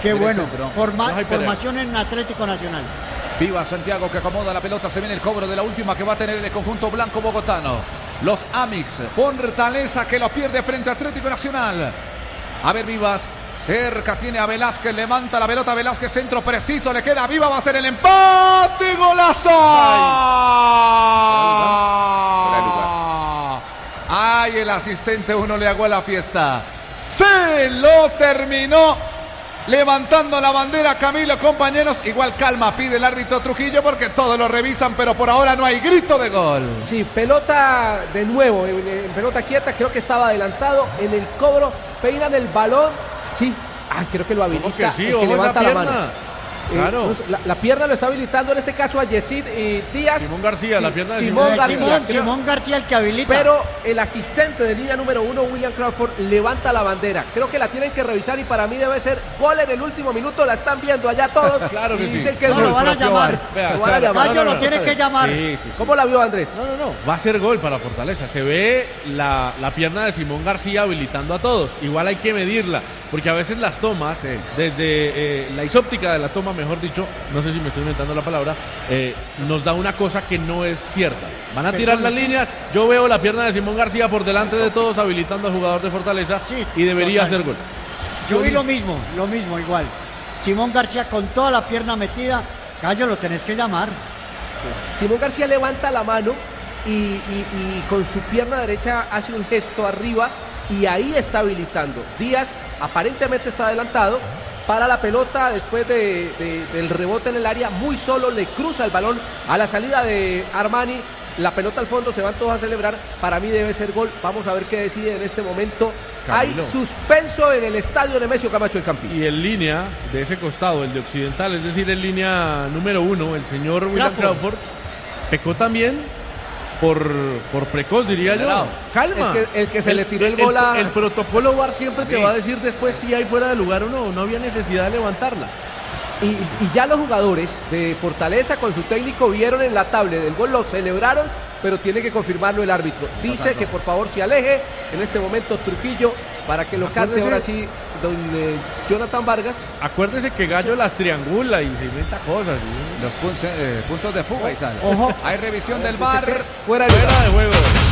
Qué bueno. Formación en Atlético Nacional. Viva Santiago que acomoda la pelota. Se viene el cobro de la última que va a tener el conjunto blanco bogotano. Los Amix. Fortaleza que lo pierde frente a Atlético Nacional. A ver, Vivas. Cerca tiene a Velázquez. Levanta la pelota. Velázquez, centro preciso. Le queda Viva. Va a ser el empate. ¡Golazo! ¡Ay! El asistente uno le hago la fiesta. Se lo terminó. Levantando la bandera Camilo, compañeros. Igual calma pide el árbitro Trujillo porque todos lo revisan, pero por ahora no hay grito de gol. Sí, pelota de nuevo, en pelota quieta, creo que estaba adelantado en el cobro, peinan el balón. Sí, creo que lo habilita, que sí, el que levanta la mano. Claro. La pierna lo está habilitando en este caso a Yesid Díaz. Simón García, la pierna de Simón García el que habilita. Pero el asistente de línea número 1, William Crawford, levanta la bandera. Creo que la tienen que revisar y para mí debe ser gol en el último minuto. La están viendo allá todos. Claro que y sí. dicen que no, lo van a llamar. Gallo lo tiene que llamar. Sí. ¿Cómo la vio Andrés? No. Va a ser gol para Fortaleza. Se ve la pierna de Simón García habilitando a todos. Igual hay que medirla. Porque a veces las tomas, desde la isóptica de la toma, mejor dicho, no sé si me estoy inventando la palabra, nos da una cosa que no es cierta. Van a tirar las líneas, yo veo la pierna de Simón García por delante de todos, habilitando al jugador de Fortaleza, y debería hacer gol. Yo vi lo mismo igual. Simón García con toda la pierna metida, Gallo, lo tenés que llamar. Simón García levanta la mano y con su pierna derecha hace un gesto arriba, y ahí está habilitando. Díaz aparentemente está adelantado para la pelota después del rebote en el área, muy solo le cruza el balón a la salida de Armani, la pelota al fondo, se van todos a celebrar. Para mí debe ser gol. Vamos a ver qué decide en este momento. Camilo. Hay suspenso en el estadio Nemesio Camacho del Campín. Y en línea de ese costado, el de Occidental, es decir, en línea número 1, el señor William Crawford pecó también por precoz, diría yo. Calma. El que se le tiró el gol a... El protocolo VAR siempre te va a decir después si hay fuera de lugar o no. No había necesidad de levantarla. Y ya los jugadores de Fortaleza con su técnico vieron en la tablet del gol, lo celebraron, pero tiene que confirmarlo el árbitro. Dice que por favor se aleje en este momento Trujillo para que lo cante ahora sí don Jonathan Vargas. Acuérdese que Gallo las triangula y se inventa cosas. ¿Sí? Los puntos de fuga y tal. Ojo. Hay revisión del VAR. Fuera de juego.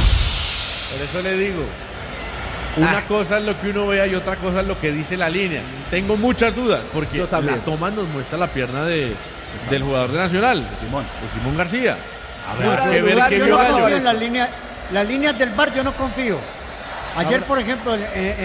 Por eso le digo. Una cosa es lo que uno vea y otra cosa es lo que dice la línea. Tengo muchas dudas porque la toma nos muestra la pierna del jugador de Nacional, de Simón García. Habrá que ver qué vio Gallo. En las líneas del VAR yo no confío. Ayer, por ejemplo,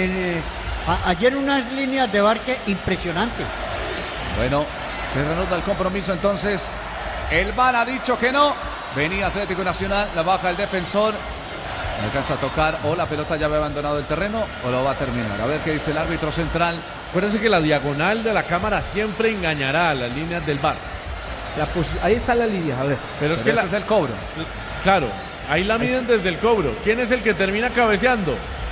ayer unas líneas de VAR que impresionante. Bueno, se reanuda el compromiso entonces. El VAR ha dicho que no. Venía Atlético Nacional, la baja el defensor. No alcanza a tocar, o la pelota ya había abandonado el terreno, o lo va a terminar. A ver qué dice el árbitro central. Acuérdense que la diagonal de la cámara siempre engañará a las líneas del VAR. Ahí está la línea, a ver. Pero es que ese es el cobro. Claro, ahí la miden desde el cobro. ¿Quién es el que termina cabeceando?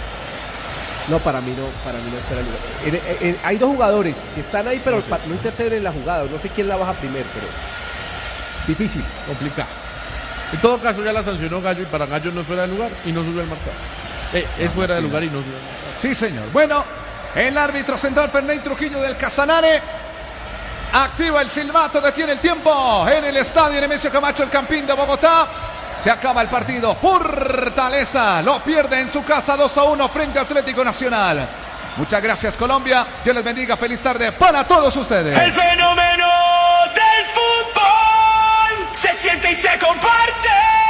No, para mí no es fuera de lugar. Hay dos jugadores que están ahí, pero no interceden en la jugada. No sé quién la baja primero, pero difícil, complicado. En todo caso ya la sancionó Gallo y para Gallo no es fuera de lugar y no subió el marcador. Es fuera de lugar y no subió el marcador. Sí, señor. Bueno, el árbitro central Ferney Trujillo del Casanare activa el silbato, detiene el tiempo en el estadio Nemesio Camacho, el Campín de Bogotá. Se acaba el partido. Fortaleza lo pierde en su casa 2-1 frente a Atlético Nacional. Muchas gracias, Colombia. Dios les bendiga. Feliz tarde para todos ustedes. El fenómeno del fútbol se siente y se comparte.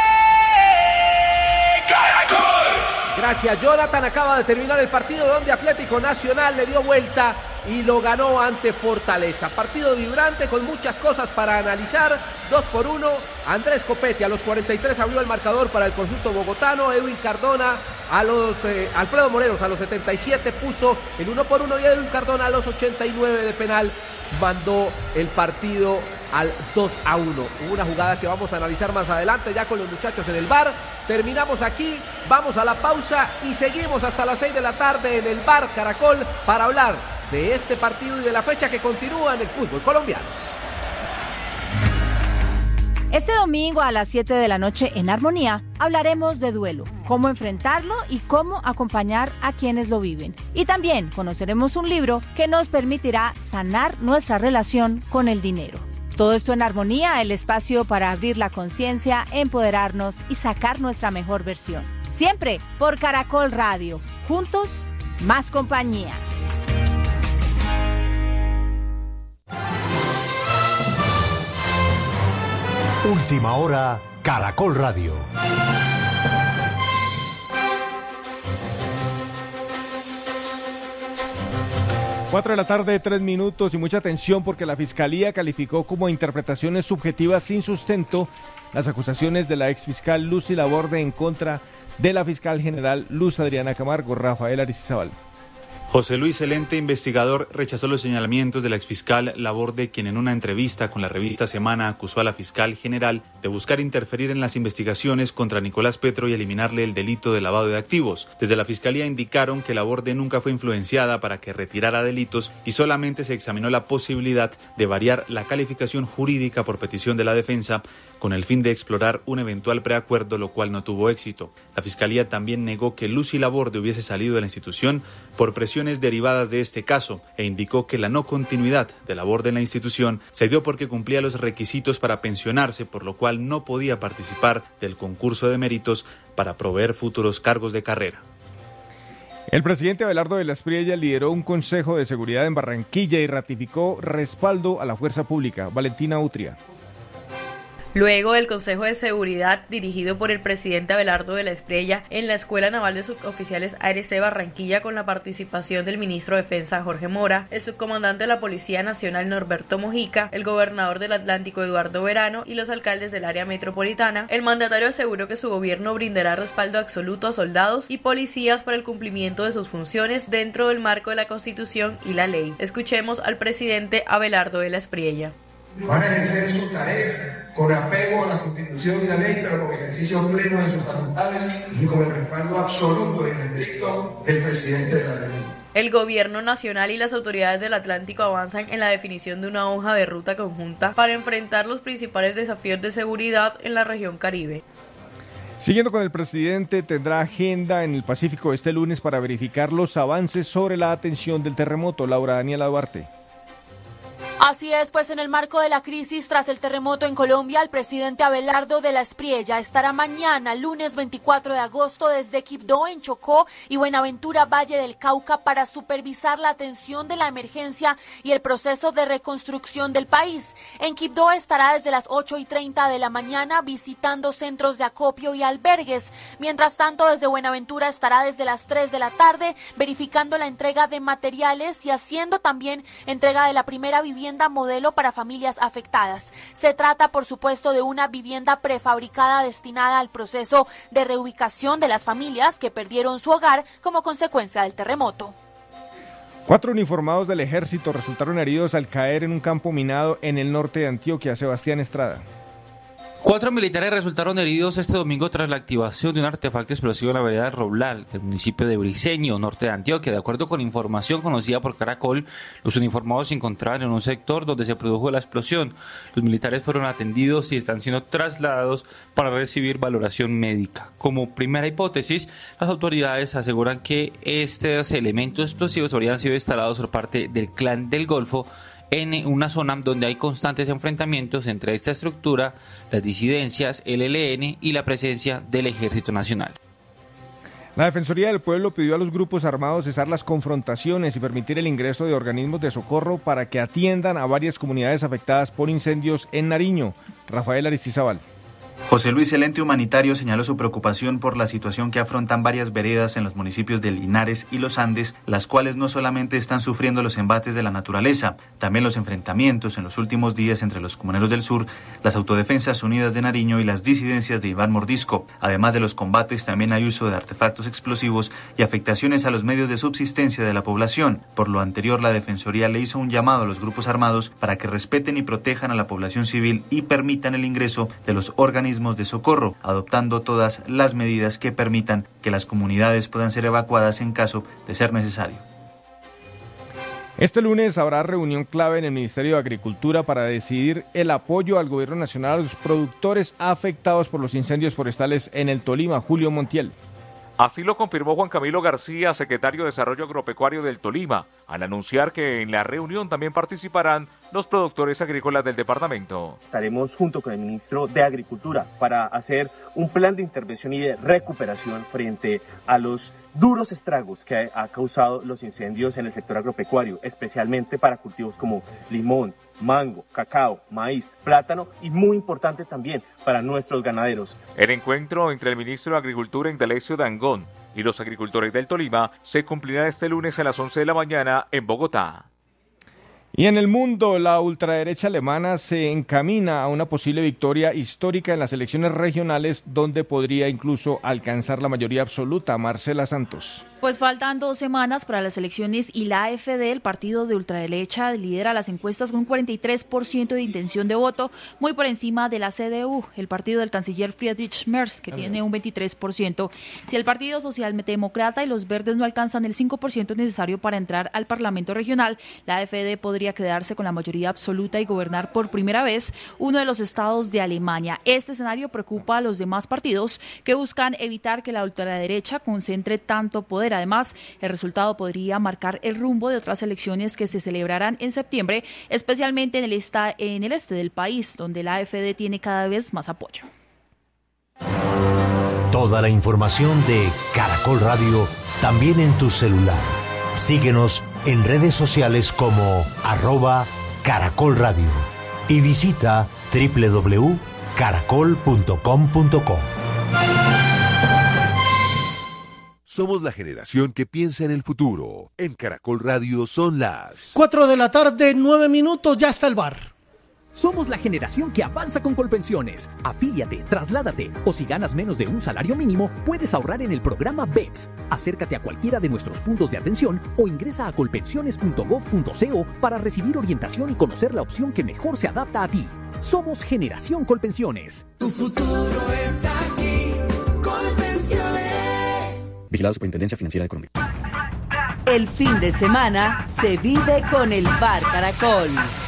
Caracol. Gracias, Jonathan. Acaba de terminar el partido donde Atlético Nacional le dio vuelta y lo ganó ante Fortaleza. Partido vibrante con muchas cosas para analizar. 2-1. Andrés Copete a los 43 abrió el marcador para el conjunto bogotano. Edwin Cardona Alfredo Morelos a los 77 puso el 1-1 y Edwin Cardona a los 89 de penal mandó el partido al 2-1. Hubo una jugada que vamos a analizar más adelante ya con los muchachos en el VAR. Terminamos aquí, vamos a la pausa y seguimos hasta las 6 de la tarde en el VAR Caracol para hablar de este partido y de la fecha que continúa en el fútbol colombiano. Este domingo a las 7 de la noche en Armonía hablaremos de duelo, cómo enfrentarlo y cómo acompañar a quienes lo viven. Y también conoceremos un libro que nos permitirá sanar nuestra relación con el dinero. Todo esto en Armonía, el espacio para abrir la conciencia, empoderarnos y sacar nuestra mejor versión. Siempre por Caracol Radio. Juntos, más compañía. Última hora, Caracol Radio. Cuatro de la tarde, 3 minutos y mucha atención porque la Fiscalía calificó como interpretaciones subjetivas sin sustento las acusaciones de la exfiscal Lucy Laborde en contra de la fiscal general Luz Adriana Camargo. Rafael Aristizábal. José Luis Celente, investigador, rechazó los señalamientos de la exfiscal Laborde, quien en una entrevista con la revista Semana acusó a la fiscal general de buscar interferir en las investigaciones contra Nicolás Petro y eliminarle el delito de lavado de activos. Desde la fiscalía indicaron que Laborde nunca fue influenciada para que retirara delitos y solamente se examinó la posibilidad de variar la calificación jurídica por petición de la defensa con el fin de explorar un eventual preacuerdo, lo cual no tuvo éxito. La fiscalía también negó que Lucy Laborde hubiese salido de la institución por presiones derivadas de este caso e indicó que la no continuidad de Laborde en la institución se dio porque cumplía los requisitos para pensionarse, por lo cual no podía participar del concurso de méritos para proveer futuros cargos de carrera. El presidente Abelardo de la Espriella lideró un consejo de seguridad en Barranquilla y ratificó respaldo a la fuerza pública. Valentina Utria. Luego del Consejo de Seguridad dirigido por el presidente Abelardo de la Espriella en la Escuela Naval de Suboficiales ARC Barranquilla con la participación del ministro de Defensa Jorge Mora, el subcomandante de la Policía Nacional Norberto Mojica, el gobernador del Atlántico Eduardo Verano y los alcaldes del área metropolitana, el mandatario aseguró que su gobierno brindará respaldo absoluto a soldados y policías para el cumplimiento de sus funciones dentro del marco de la Constitución y la ley. Escuchemos al presidente Abelardo de la Espriella. Van a ejercer su tarea con apego a la Constitución y la ley, pero con ejercicio pleno de sus facultades y con el respaldo absoluto y estricto del presidente de la República. El gobierno nacional y las autoridades del Atlántico avanzan en la definición de una hoja de ruta conjunta para enfrentar los principales desafíos de seguridad en la región Caribe. Siguiendo con el presidente, tendrá agenda en el Pacífico este lunes para verificar los avances sobre la atención del terremoto. Laura Daniela Duarte. Así es, pues en el marco de la crisis tras el terremoto en Colombia, el presidente Abelardo de la Espriella estará mañana, lunes 24 de agosto, desde Quibdó en Chocó y Buenaventura, Valle del Cauca, para supervisar la atención de la emergencia y el proceso de reconstrucción del país. En Quibdó estará desde las 8:30 de la mañana visitando centros de acopio y albergues. Mientras tanto, desde Buenaventura estará desde las 3 de la tarde verificando la entrega de materiales y haciendo también entrega de la primera vivienda modelo para familias afectadas. Se trata, por supuesto, de una vivienda prefabricada destinada al proceso de reubicación de las familias que perdieron su hogar como consecuencia del terremoto. 4 uniformados del ejército resultaron heridos al caer en un campo minado en el norte de Antioquia. Sebastián Estrada. 4 militares resultaron heridos este domingo tras la activación de un artefacto explosivo en la vereda de Roblal, del municipio de Briceño, norte de Antioquia. De acuerdo con información conocida por Caracol, los uniformados se encontraban en un sector donde se produjo la explosión. Los militares fueron atendidos y están siendo trasladados para recibir valoración médica. Como primera hipótesis, las autoridades aseguran que estos elementos explosivos habrían sido instalados por parte del Clan del Golfo en una zona donde hay constantes enfrentamientos entre esta estructura, las disidencias, el ELN y la presencia del Ejército Nacional. La Defensoría del Pueblo pidió a los grupos armados cesar las confrontaciones y permitir el ingreso de organismos de socorro para que atiendan a varias comunidades afectadas por incendios en Nariño. Rafael Aristizábal. José Luis Celente, humanitario, señaló su preocupación por la situación que afrontan varias veredas en los municipios de Linares y Los Andes, las cuales no solamente están sufriendo los embates de la naturaleza, también los enfrentamientos en los últimos días entre los comuneros del sur, las Autodefensas Unidas de Nariño y las disidencias de Iván Mordisco. Además de los combates, también hay uso de artefactos explosivos y afectaciones a los medios de subsistencia de la población. Por lo anterior, la Defensoría le hizo un llamado a los grupos armados para que respeten y protejan a la población civil y permitan el ingreso de los organismos de socorro, adoptando todas las medidas que permitan que las comunidades puedan ser evacuadas en caso de ser necesario. Este lunes habrá reunión clave en el Ministerio de Agricultura para decidir el apoyo al gobierno nacional a los productores afectados por los incendios forestales en el Tolima. Julio Montiel. Así lo confirmó Juan Camilo García, secretario de Desarrollo Agropecuario del Tolima, al anunciar que en la reunión también participarán los productores agrícolas del departamento. Estaremos junto con el ministro de Agricultura para hacer un plan de intervención y de recuperación frente a los duros estragos que ha causado los incendios en el sector agropecuario, especialmente para cultivos como limón, mango, cacao, maíz, plátano y muy importante también para nuestros ganaderos. El encuentro entre el ministro de Agricultura Indalecio Dangond y los agricultores del Tolima se cumplirá este lunes a las 11 de la mañana en Bogotá. Y en el mundo, la ultraderecha alemana se encamina a una posible victoria histórica en las elecciones regionales, donde podría incluso alcanzar la mayoría absoluta. Marcela Santos. Pues faltan 2 semanas para las elecciones y la AfD, el partido de ultraderecha, lidera las encuestas con un 43% de intención de voto, muy por encima de la CDU, el partido del canciller Friedrich Merz, que tiene un 23%. Si el Partido Socialdemócrata y los Verdes no alcanzan el 5% necesario para entrar al Parlamento regional, la AfD podría quedarse con la mayoría absoluta y gobernar por primera vez uno de los estados de Alemania. Este escenario preocupa a los demás partidos que buscan evitar que la ultraderecha concentre tanto poder. Además, el resultado podría marcar el rumbo de otras elecciones que se celebrarán en septiembre, especialmente en el este del país, donde la AfD tiene cada vez más apoyo. Toda la información de Caracol Radio también en tu celular. Síguenos en redes sociales como @Caracol Radio y visita www.caracol.com.co. Somos la generación que piensa en el futuro. En Caracol Radio son las 4 de la tarde, 9 minutos, ya está el bar. Somos la generación que avanza con Colpensiones. Afíliate, trasládate o si ganas menos de un salario mínimo, puedes ahorrar en el programa BEPS. Acércate a cualquiera de nuestros puntos de atención o ingresa a colpensiones.gov.co para recibir orientación y conocer la opción que mejor se adapta a ti. Somos Generación Colpensiones. Tu futuro está aquí, Colpensiones. Vigilado Superintendencia Financiera de Colombia. El fin de semana se vive con el Bar Caracol.